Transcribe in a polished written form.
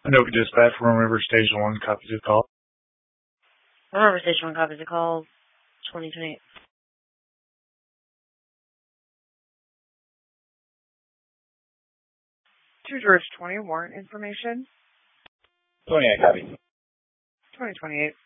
Anoka Dispatch from River Station 1, copies of call. River Station 1, copies of call. 2028. 2 George 20, warrant information. 28 copies. 2028.